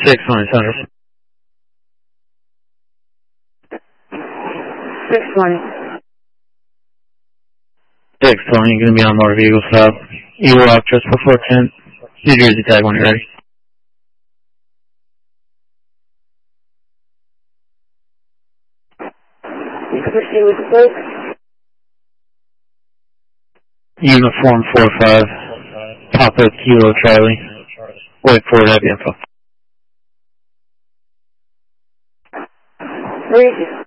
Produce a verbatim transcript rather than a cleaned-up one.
six twenty, Center. six twenty. six twenty, going to be on motor vehicle stop. Eagle Rock, just before ten. New Jersey tag when you're ready. You proceed with the plate? Uniform four five. Papa Kilo Charlie. Wait for heavy info. Three.